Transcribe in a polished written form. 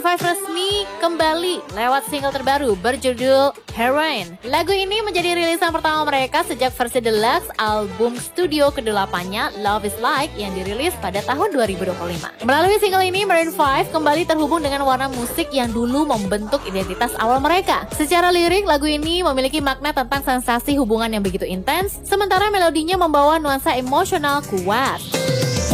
Five resmi kembali lewat single terbaru berjudul Heroin. Lagu ini menjadi rilisan pertama mereka sejak versi deluxe album studio ke-8-nya Love Is Like yang dirilis pada tahun 2025. Melalui single ini, Maroon 5 kembali terhubung dengan warna musik yang dulu membentuk identitas awal mereka. Secara lirik, lagu ini memiliki makna tentang sensasi hubungan yang begitu intens, sementara melodinya membawa nuansa emosional kuat.